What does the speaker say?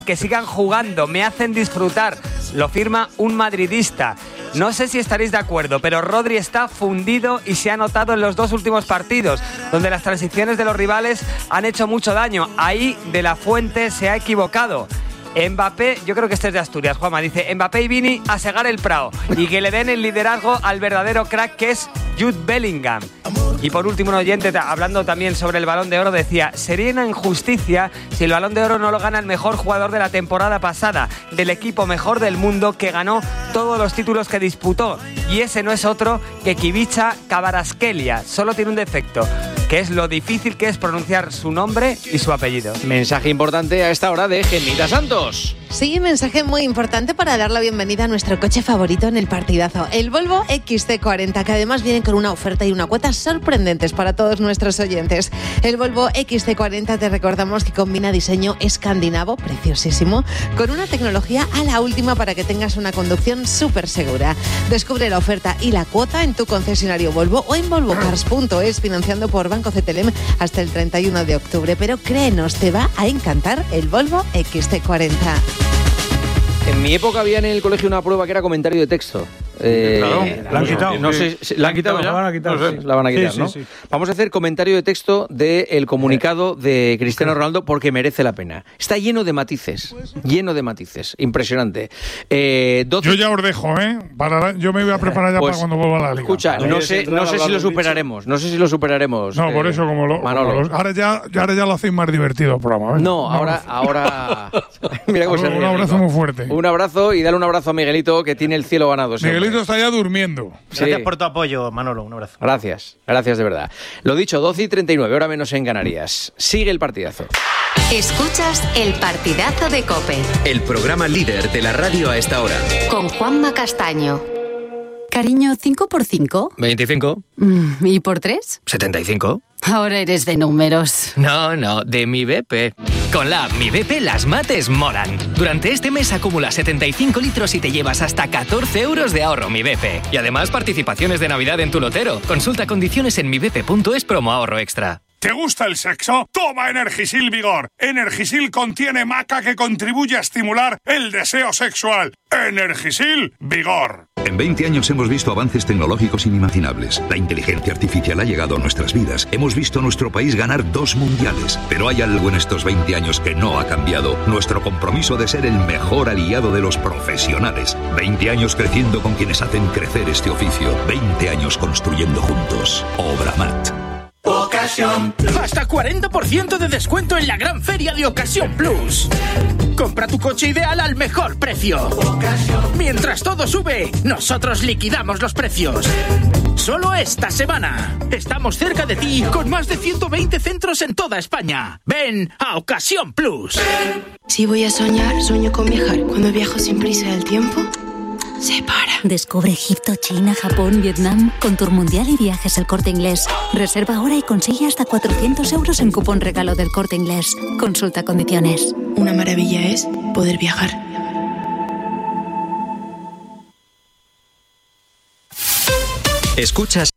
Que sigan jugando, me hacen disfrutar. Lo firma un madridista. No sé si estaréis de acuerdo, pero Rodri está fundido y se ha notado en los 2 últimos partidos, donde las transiciones de los rivales han hecho mucho daño. Ahí De La Fuente se ha equivocado. Mbappé, yo creo que este es de Asturias, Juanma, dice Mbappé y Vini a segar el Prado y que le den el liderazgo al verdadero crack que es Jude Bellingham. Y por último, un oyente, hablando también sobre el Balón de Oro, decía: sería una injusticia si el Balón de Oro no lo gana el mejor jugador de la temporada pasada, del equipo mejor del mundo que ganó todos los títulos que disputó. Y ese no es otro que Ivica Kvaratskhelia. Solo tiene un defecto, que es lo difícil que es pronunciar su nombre y su apellido. Mensaje importante a esta hora de Gemita Santos. Sí, mensaje muy importante para dar la bienvenida a nuestro coche favorito en el partidazo, el Volvo XC40, que además viene con una oferta y una cuota sorprendentes para todos nuestros oyentes. El Volvo XC40, te recordamos que combina diseño escandinavo, preciosísimo, con una tecnología a la última para que tengas una conducción súper segura. Descubre la oferta y la cuota en tu concesionario Volvo o en volvocars.es, financiando por Banco CTLM hasta el 31 de octubre. Pero créenos, te va a encantar el Volvo XC40. En mi época había en el colegio una prueba que era comentario de texto. Claro, la han quitado. No sé, ¿la han quitado ya? La van a quitar, No sé. La van a quitar, sí, ¿no? sí. Vamos a hacer comentario de texto del comunicado de Cristiano Ronaldo porque merece la pena. Está lleno de matices, impresionante. 12... Yo ya os dejo, yo me voy a preparar ya pues, para cuando vuelva a la liga. Escucha, no sé si lo superaremos. No, por eso Manolo. Ahora ya lo hacéis más divertido el programa. No, ahora... Mira cómo se ríe. Un abrazo muy fuerte. Un abrazo y dale un abrazo a Miguelito, que tiene el cielo ganado. Miguelito está ya durmiendo. Gracias por tu apoyo, Manolo. Un abrazo. Gracias de verdad. Lo dicho, 12:39, hora menos en Canarias. Sigue el partidazo. Escuchas el partidazo de COPE. El programa líder de la radio a esta hora. Con Juanma Castaño. Cariño, 5 por 5. 25. ¿Y por 3? 75. Ahora eres de números. No, de Mi BP. Con la app Mi BP las mates molan. Durante este mes acumula 75 litros y te llevas hasta 14 euros de ahorro Mi BP. Y además participaciones de Navidad en tu lotero. Consulta condiciones en mibp.es promo ahorro extra. ¿Te gusta el sexo? Toma Energisil Vigor. Energisil contiene maca que contribuye a estimular el deseo sexual. Energisil Vigor. En 20 años hemos visto avances tecnológicos inimaginables. La inteligencia artificial ha llegado a nuestras vidas. Hemos visto a nuestro país ganar 2 mundiales. Pero hay algo en estos 20 años que no ha cambiado. Nuestro compromiso de ser el mejor aliado de los profesionales. 20 años creciendo con quienes hacen crecer este oficio. 20 años construyendo juntos. Obramat. Ocasión Plus. Hasta 40% de descuento en la gran feria de Ocasión Plus. Compra tu coche ideal al mejor precio. Mientras todo sube, nosotros liquidamos los precios. Solo esta semana. Estamos cerca de ti con más de 120 centros en toda España. Ven a Ocasión Plus. Si voy a soñar, sueño con viajar. Cuando viajo sin prisa del tiempo, se para. Descubre Egipto, China, Japón, Vietnam con Tour Mundial y Viajes El Corte Inglés. Reserva ahora y consigue hasta 400 euros en cupón regalo del Corte Inglés. Consulta condiciones. Una maravilla es poder viajar. Escuchas